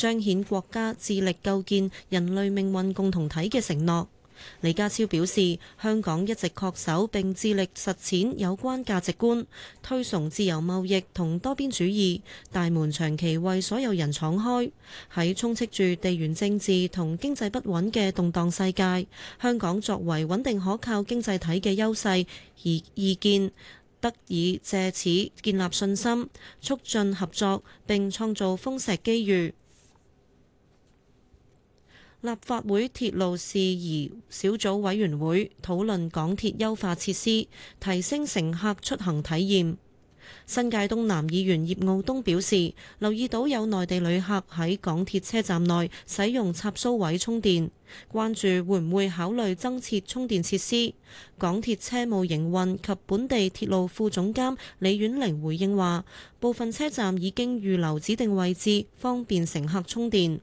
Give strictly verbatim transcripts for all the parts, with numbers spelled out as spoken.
彰顯國家致力構建人類命運共同體嘅承諾。李家超表示，香港一直恪守並致力實踐有關價值觀，推崇自由貿易同多邊主義，大門長期為所有人敞開。喺充斥住地緣政治同經濟不穩嘅動盪世界，香港作為穩定可靠經濟體嘅優勢而意見得以借此建立信心，促進合作並創造豐碩機遇。立法會鐵路事宜小組委員會討論港鐵優化設施，提升乘客出行體驗。新界東南議員葉傲東表示，留意到有內地旅客喺港鐵車站內使用插蘇位充電，關注會唔會考慮增設充電設施。港鐵車務營運及本地鐵路副總監李婉玲回應話，部分車站已經預留指定位置，方便乘客充電。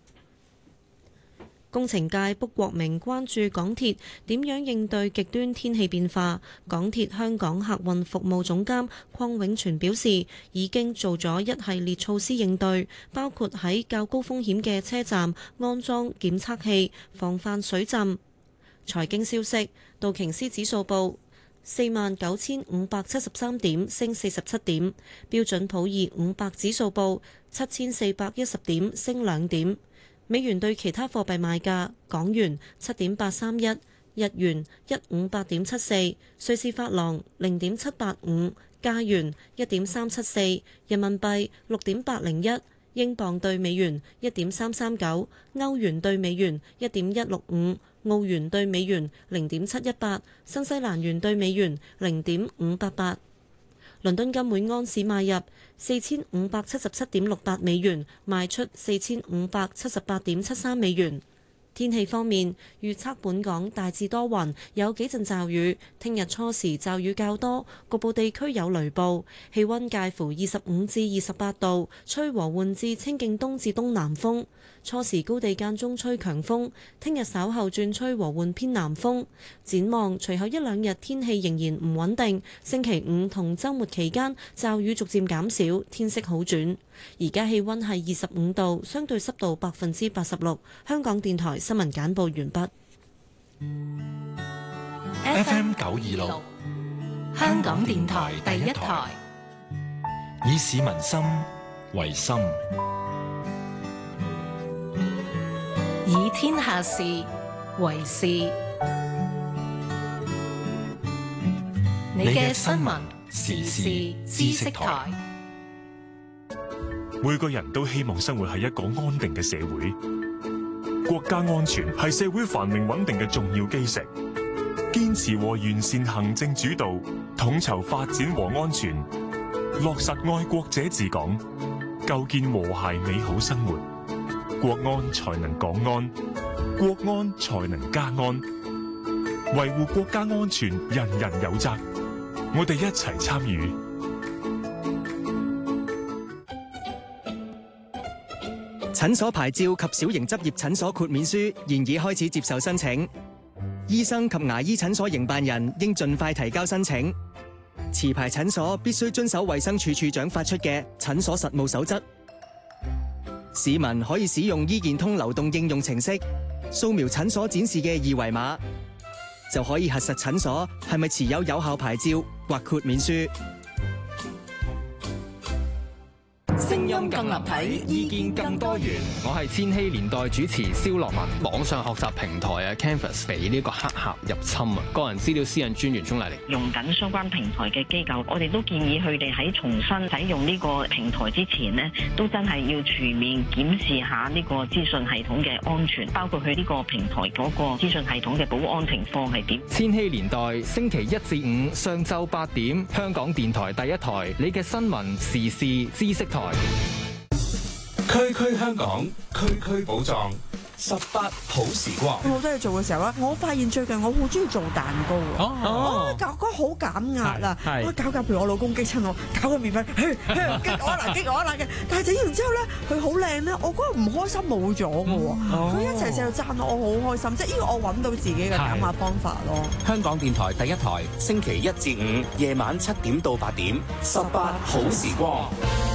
工程界卜國明關注港鐵點樣應對極端天氣變化。港鐵香港客運服務總監鄺永全表示，已經做咗一系列措施應對，包括喺較高風險嘅車站安裝檢測器，防範水浸。財經消息，道瓊斯指數報四萬九千五百七十三點，升四十七點；標準普爾五百指數報七千四百一十點，升兩點。美元對其他貨幣賣價：港元七點八三一，日元一五八點七四，瑞士法郎零點七八五，加元一點三七四，人民幣六點八零一，英鎊對美元一點三三九，歐元對美元一點一六五，澳元對美元零點七一八，新西蘭元對美元零點五八八。倫敦金每安士買入四千五百七十七點六八美元，賣出四千五百七十八點七三美元。天氣方面，預測本港大致多雲，有幾陣驟雨。聽日初時驟雨較多，局部地區有雷暴。氣溫介乎二十五至二十八度，吹和緩至清勁東至東南風。初時高地間中吹強風，聽日稍後轉吹和緩偏南風。展望隨後一兩日天氣仍然唔穩定，星期五同週末期間驟雨逐漸減少，天色好轉。而家氣溫係二十五度，相對濕度百分之八十六。香港電台新聞簡報完畢。 F M 九二六，香港電台第一台，以市民心為心，以天下事為事。你嘅新聞時事知識台。 每個人都希望生活喺一個安定嘅社會，國家安全係社會繁榮穩定嘅重要基石。堅持和完善行政主導，統籌發展和安全，落實愛國者治港，構建和諧美好生活，國安才能港安，國安才能家安。維護國家安全，人人有責，我哋一齊參與。 診所牌照及小型執業診所豁免書現已開始接受申請，醫生及牙醫診所營辦人應盡快提交申請。持牌診所必須遵守衛生署署長發出嘅診所實務守則。市民可以使用醫健通流動應用程式，掃描診所展示嘅二維碼，就可以核實診所係咪持有有效牌照或豁免書。 聲音更立體，意見更多元。 我係千禧年代主持蕭樂文。網上學習平台啊 Canvas 被呢個黑客入侵啊，個人資料私隱專員鍾麗玲。 用緊相關平台嘅機構，我哋都建議佢哋喺重新使用呢個平台之前呢，都真係要全面檢視下呢個資訊系統嘅安全，包括佢呢個平台嗰個資訊系統嘅保安情況係點。 千禧年代星期一至五上晝八點，香港電台第一台，你嘅新聞時事知識台。 區區香港，區區寶藏，十八好時光。 好多嘢做嘅時候咧，我發現最近我好中意做蛋糕啊！哦，搞嗰好減壓啊！我搞搞，譬如我老公激親我，搞個麵粉，激我啦，激我啦嘅。但係整完之後咧，佢好靚咧，我嗰個唔開心冇咗嘅喎。佢一齊成日讚我，我好開心。即係呢個我揾到自己嘅減壓方法咯。 香港電台第一台，星期一至五夜晚七點到八點，十八好時光。